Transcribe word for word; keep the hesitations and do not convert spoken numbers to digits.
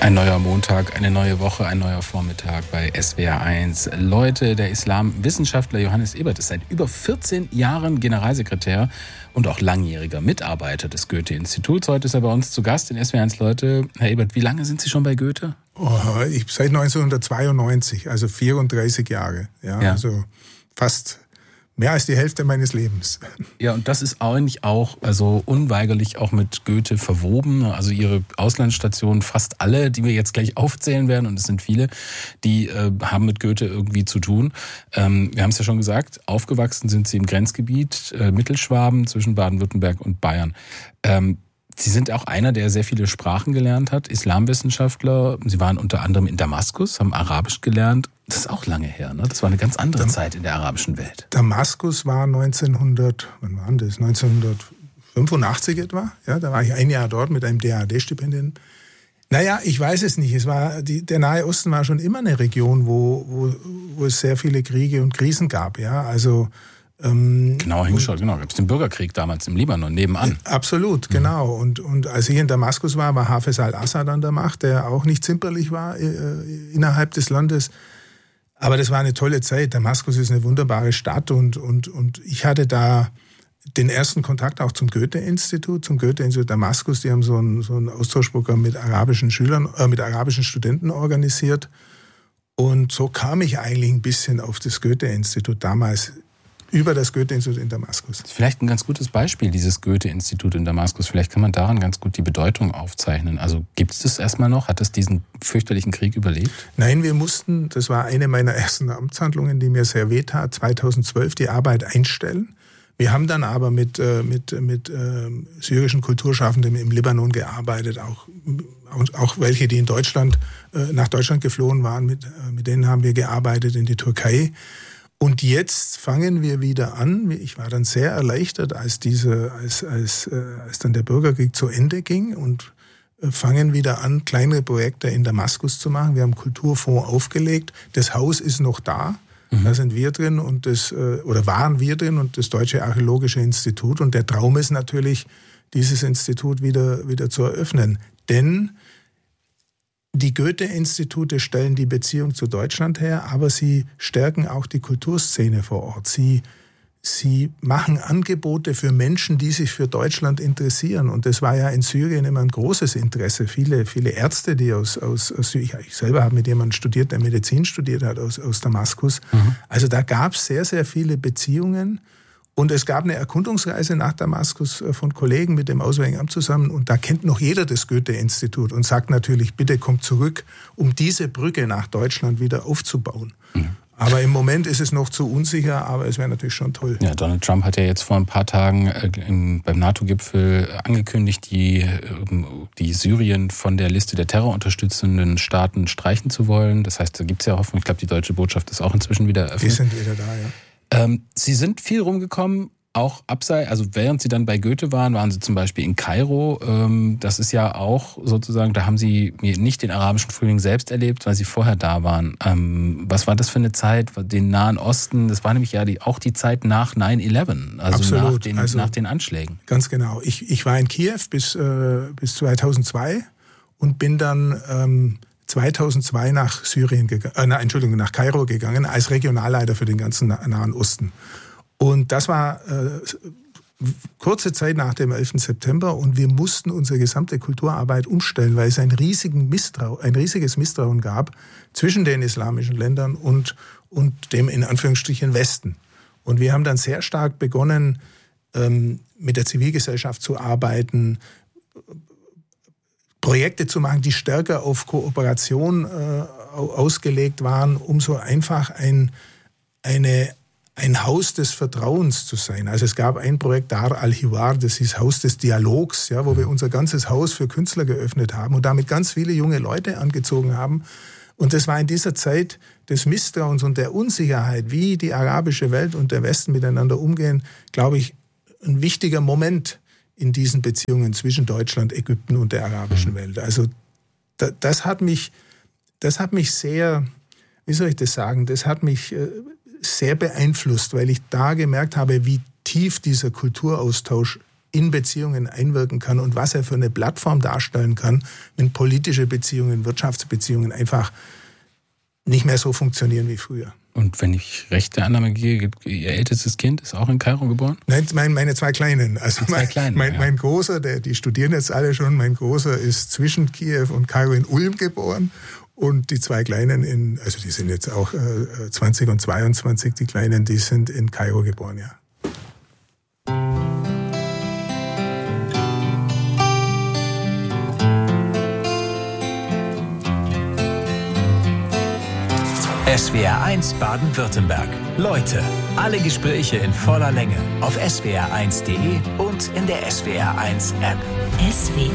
Ein neuer Montag, eine neue Woche, ein neuer Vormittag bei S W R eins. Leute, der Islamwissenschaftler Johannes Ebert ist seit über vierzehn Jahren Generalsekretär und auch langjähriger Mitarbeiter des Goethe-Instituts. Heute ist er bei uns zu Gast in S W R eins. Leute, Herr Ebert, wie lange sind Sie schon bei Goethe? Oh, ich seit neunzehnhundertzweiundneunzig, also vierunddreißig Jahre. Ja, ja. Also fast mehr als die Hälfte meines Lebens. Ja, und das ist eigentlich auch also unweigerlich auch mit Goethe verwoben. Also Ihre Auslandsstationen, fast alle, die wir jetzt gleich aufzählen werden, und es sind viele, die äh, haben mit Goethe irgendwie zu tun. Ähm, wir haben es ja schon gesagt, aufgewachsen sind Sie im Grenzgebiet äh, Mittelschwaben zwischen Baden-Württemberg und Bayern. Ähm, Sie sind auch einer, der sehr viele Sprachen gelernt hat, Islamwissenschaftler. Sie waren unter anderem in Damaskus, haben Arabisch gelernt. Das ist auch lange her, ne? Das war eine ganz andere Dam- Zeit in der arabischen Welt. Damaskus war neunzehnhundert, wann war das? neunzehnhundertfünfundachtzig etwa. Ja, da war ich ein Jahr dort mit einem D A D-Stipendium. Naja, ich weiß es nicht. Es war, die, der Nahe Osten war schon immer eine Region, wo, wo, wo es sehr viele Kriege und Krisen gab. Ja, also ähm, genau hingeschaut, genau. Gab es den Bürgerkrieg damals im Libanon nebenan. Absolut, mhm. genau. Und, und als ich in Damaskus war, war Hafez al-Assad an der Macht, der auch nicht zimperlich war äh, innerhalb des Landes. Aber das war eine tolle Zeit. Damaskus ist eine wunderbare Stadt und, und, und ich hatte da den ersten Kontakt auch zum Goethe-Institut, zum Goethe-Institut Damaskus. Die haben so ein, so ein Austauschprogramm mit arabischen Schülern, äh, mit arabischen Studenten organisiert. Und so kam ich eigentlich ein bisschen auf das Goethe-Institut damals, über das Goethe-Institut in Damaskus. Vielleicht ein ganz gutes Beispiel, dieses Goethe-Institut in Damaskus. Vielleicht kann man daran ganz gut die Bedeutung aufzeichnen. Also gibt es das erstmal noch? Hat es diesen fürchterlichen Krieg überlebt? Nein, wir mussten, das war eine meiner ersten Amtshandlungen, die mir sehr wehtat, zweitausendzwölf die Arbeit einstellen. Wir haben dann aber mit, mit, mit äh, syrischen Kulturschaffenden im Libanon gearbeitet, auch, auch welche, die in Deutschland, äh, nach Deutschland geflohen waren, mit, äh, mit denen haben wir gearbeitet in die Türkei. Und jetzt fangen wir wieder an. Ich war dann sehr erleichtert, als, diese, als, als, äh, als dann der Bürgerkrieg zu Ende ging und äh, fangen wieder an, kleinere Projekte in Damaskus zu machen. Wir haben einen Kulturfonds aufgelegt. Das Haus ist noch da. Mhm. Da sind wir drin und das, äh, oder waren wir drin und das Deutsche Archäologische Institut. Und der Traum ist natürlich, dieses Institut wieder, wieder zu eröffnen. Denn die Goethe-Institute stellen die Beziehung zu Deutschland her, aber sie stärken auch die Kulturszene vor Ort. Sie, sie machen Angebote für Menschen, die sich für Deutschland interessieren. Und das war ja in Syrien immer ein großes Interesse. Viele, viele Ärzte, die aus, aus, aus Syrien, ich selber habe mit jemandem studiert, der Medizin studiert hat aus, aus Damaskus. Mhm. Also da gab es sehr, sehr viele Beziehungen. Und es gab eine Erkundungsreise nach Damaskus von Kollegen mit dem Auswärtigen Amt zusammen. Und da kennt noch jeder das Goethe-Institut und sagt natürlich, bitte kommt zurück, um diese Brücke nach Deutschland wieder aufzubauen. Mhm. Aber im Moment ist es noch zu unsicher, aber es wäre natürlich schon toll. Ja, Donald Trump hat ja jetzt vor ein paar Tagen äh, im, beim NATO-Gipfel angekündigt, die, äh, die Syrien von der Liste der terrorunterstützenden Staaten streichen zu wollen. Das heißt, da gibt es ja Hoffnung. Ich glaube, die deutsche Botschaft ist auch inzwischen wieder eröffnet. Die sind wieder da, ja. Ähm, Sie sind viel rumgekommen, auch abseits, also während Sie dann bei Goethe waren, waren Sie zum Beispiel in Kairo. Ähm, das ist ja auch sozusagen, da haben Sie nicht den arabischen Frühling selbst erlebt, weil Sie vorher da waren. Ähm, was war das für eine Zeit? Den Nahen Osten, das war nämlich ja die, auch die Zeit nach neun elf, also Absolut. Nach, den, also nach den Anschlägen. Ganz genau. Ich, ich war in Kiew bis, äh, bis zweitausendzwei und bin dann Ähm, zweitausendzwei nach Syrien gegangen, äh, nein, Entschuldigung, nach Kairo gegangen, als Regionalleiter für den ganzen Nahen Osten. Und das war äh, kurze Zeit nach dem elften September und wir mussten unsere gesamte Kulturarbeit umstellen, weil es ein, riesigen Misstrau- ein riesiges Misstrauen gab zwischen den islamischen Ländern und, und dem in Anführungsstrichen Westen. Und wir haben dann sehr stark begonnen, ähm, mit der Zivilgesellschaft zu arbeiten, Projekte zu machen, die stärker auf Kooperation äh, ausgelegt waren, um so einfach ein, eine, ein Haus des Vertrauens zu sein. Also es gab ein Projekt, Dar al-Hiwar, das hieß Haus des Dialogs, ja, wo wir unser ganzes Haus für Künstler geöffnet haben und damit ganz viele junge Leute angezogen haben. Und das war in dieser Zeit des Misstrauens und der Unsicherheit, wie die arabische Welt und der Westen miteinander umgehen, glaube ich, ein wichtiger Moment in diesen Beziehungen zwischen Deutschland, Ägypten und der arabischen Welt. Also das hat mich, das hat mich sehr, wie soll ich das sagen, das hat mich sehr beeinflusst, weil ich da gemerkt habe, wie tief dieser Kulturaustausch in Beziehungen einwirken kann und was er für eine Plattform darstellen kann, wenn politische Beziehungen, Wirtschaftsbeziehungen einfach nicht mehr so funktionieren wie früher. Und wenn ich recht der Annahme gehe, Ihr ältestes Kind ist auch in Kairo geboren? Nein, meine, meine zwei Kleinen. Also zwei mein, Kleinen, mein, ja. mein Großer, der, die studieren jetzt alle schon, mein Großer ist zwischen Kiew und Kairo in Ulm geboren. Und die zwei Kleinen, in, also die sind jetzt auch äh, zwanzig und zweiundzwanzig, die Kleinen, die sind in Kairo geboren, ja. S W R eins Baden-Württemberg. Leute, alle Gespräche in voller Länge auf S W R eins punkt de und in der S W R eins App. S W